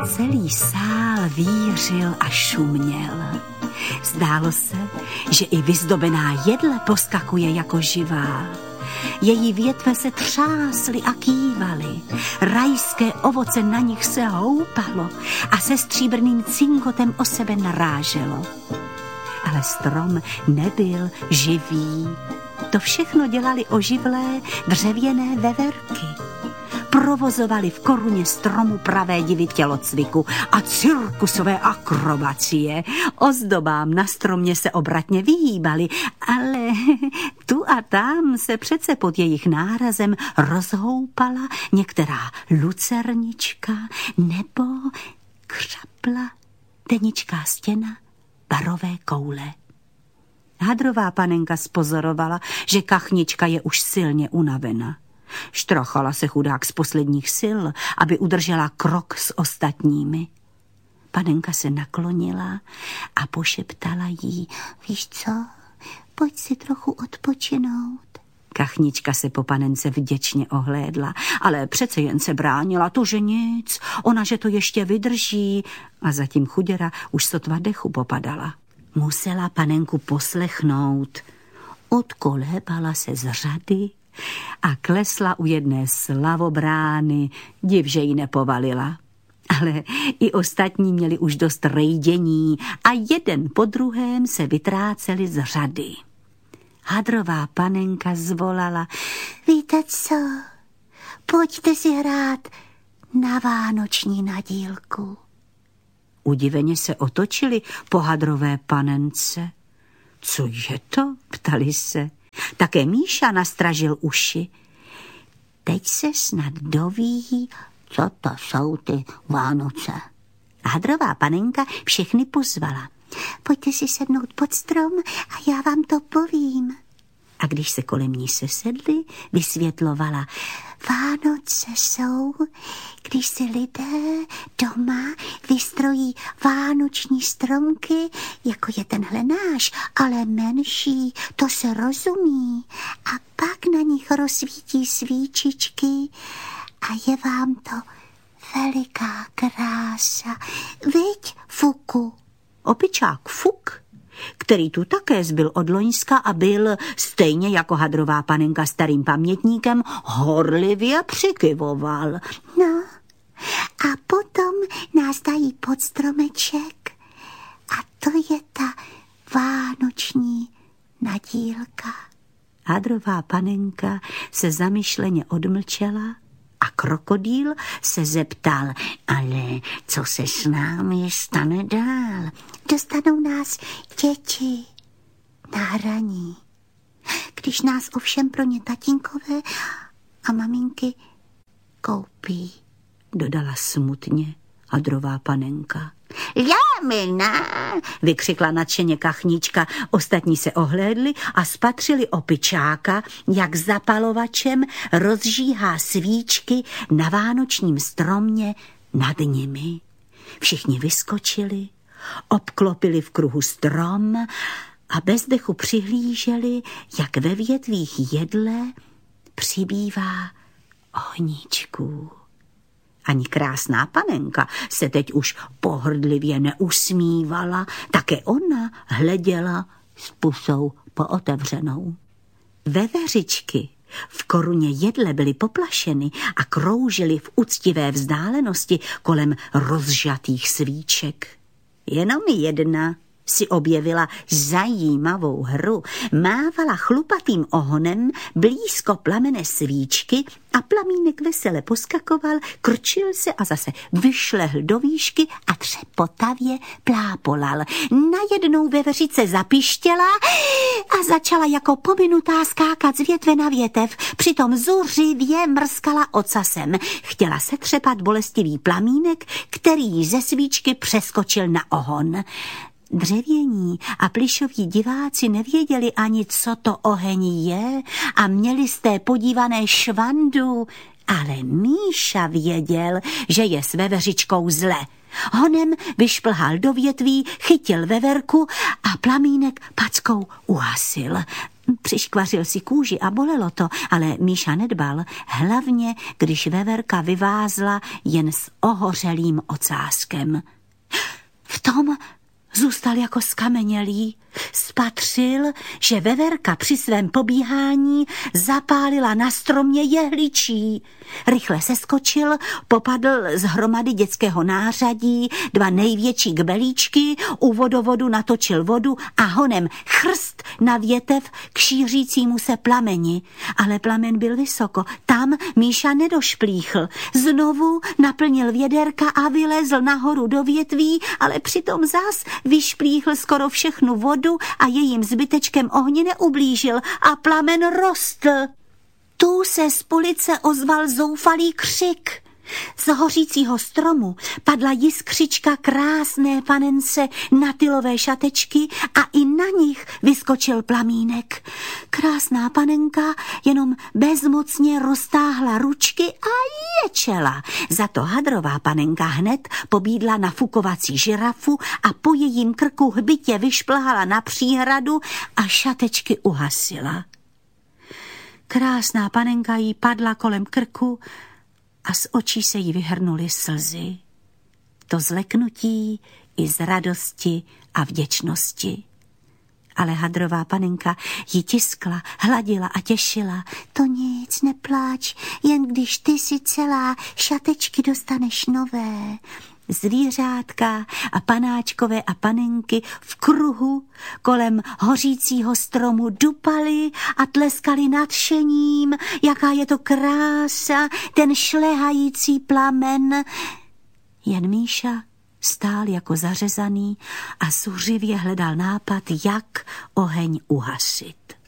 Celý sál vířil a šuměl. Zdálo se, že i vyzdobená jedle poskakuje jako živá. Její větve se třásly a kývaly, rajské ovoce na nich se houpalo a se stříbrným cinkotem o sebe naráželo. Ale strom nebyl živý. To všechno dělali oživlé dřevěné veverky. Provozovali v koruně stromu pravé divy tělocviku a cirkusové akrobacie. Ozdobám na stromě se obratně vyhýbali, ale tu a tam se přece pod jejich nárazem rozhoupala některá lucernička nebo křapla teničká stěna barové koule. Hadrová panenka spozorovala, že kachnička je už silně unavena. Štrachala se chudák z posledních sil, aby udržela krok s ostatními. Panenka se naklonila a pošeptala jí: víš co, pojď si trochu odpočinout. Kachnička se po panence vděčně ohlédla, ale přece jen se bránila, to že nic, ona že to ještě vydrží, a zatím chuděra už sotva dechu popadala. Musela panenku poslechnout. Odkolébala se z řady a klesla u jedné slavobrány, div, že ji nepovalila. Ale i ostatní měli už dost rejdění a jeden po druhém se vytráceli z řady. Hadrová panenka zvolala: víte co, pojďte si hrát na vánoční nadílku. Udiveně se otočili po hadrové panence. Co je to? Ptali se. Také Míša nastražil uši. Teď se snad doví, co to jsou ty Vánoce. Hadrová panenka všechny pozvala. Pojďte si sednout pod strom a já vám to povím. A když se kolem ní sesedli, vysvětlovala: Vánoce jsou, když si lidé doma vystrojí vánoční stromky, jako je tenhle náš, ale menší, to se rozumí. A pak na nich rozsvítí svíčičky a je vám to veliká krása. Viď, Fuku? Opičák Fuk, který tu také zbyl od loňska a byl, stejně jako hadrová panenka starým pamětníkem, horlivě přikyvoval. No, a potom nás dají pod stromeček a to je ta vánoční nadílka. Hadrová panenka se zamyšleně odmlčela a krokodýl se zeptal: ale co se s námi stane dál? Dostanou nás děti na hraní. Když nás ovšem pro ně tatínkové a maminky koupí, dodala smutně hadrová panenka. Jámina, vykřikla nadšeně kachnička. Ostatní se ohlédli a spatřili opičáka, jak zapalovačem rozžíhá svíčky na vánočním stromě nad nimi. Všichni vyskočili, obklopili v kruhu strom a bez dechu přihlíželi, jak ve větvích jedle přibývá ohníčků. Ani krásná panenka se teď už pohrdlivě neusmívala, také ona hleděla s pusou pootevřenou. Veveřičky v koruně jedle byly poplašeny a kroužily v úctivé vzdálenosti kolem rozžatých svíček. Jenom jedna si objevila zajímavou hru. Mávala chlupatým ohonem blízko plamene svíčky a plamínek vesele poskakoval, krčil se a zase vyšlehl do výšky a třepotavě plápolal. Najednou veveřice zapištěla a začala jako pominutá skákat z větve na větev, přitom zuřivě mrskala ocasem. Chtěla se třepat bolestivý plamínek, který ze svíčky přeskočil na ohon. Dřevění a plišoví diváci nevěděli ani, co to oheň je a měli z té podívané švandu, ale Míša věděl, že je s veveřičkou zle. Honem vyšplhal do větví, chytil veverku a plamínek packou uhasil. Přiškvařil si kůži a bolelo to, ale Míša nedbal, hlavně když veverka vyvázla jen s ohořelým ocáskem. V tom zůstal jako skamenělý. Spatřil, že veverka při svém pobíhání zapálila na stromě jehličí. Rychle seskočil, popadl z hromady dětského nářadí 2 největší kbelíčky, u vodovodu natočil vodu a honem chrst na větev k šířícímu se plameni. Ale plamen byl vysoko, tam Míša nedošplíchl. Znovu naplnil věderka a vylezl nahoru do větví, ale přitom zas vyšplíchl skoro všechnu vodu a jejím zbytečkem ohni neublížil a plamen rostl. Tu se z police ozval zoufalý křik. Z hořícího stromu padla jiskřička krásné panence na tylové šatečky a i na nich vyskočil plamínek. Krásná panenka jenom bezmocně roztáhla ručky a ječela. Za to hadrová panenka hned pobídla na fukovací žirafu a po jejím krku hbitě vyšplhala na příhradu a šatečky uhasila. Krásná panenka jí padla kolem krku a z očí se jí vyhrnuly slzy. To z leknutí i z radosti a vděčnosti. Ale hadrová panenka ji tiskla, hladila a těšila. To nic, nepláč, jen když ty si celá, šatečky dostaneš nové. Zvířátka a panáčkové a panenky v kruhu kolem hořícího stromu dupali a tleskali nadšením, jaká je to krása, ten šlehající plamen. Jen Míša stál jako zařezaný a zuřivě hledal nápad, jak oheň uhasit.